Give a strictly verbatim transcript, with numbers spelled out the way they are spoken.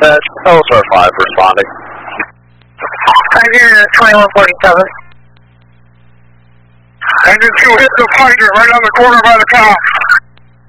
Dispatch, L S R five responding. Engine twenty-one forty-seven. Engine two hit the fighter right on the corner by the cops.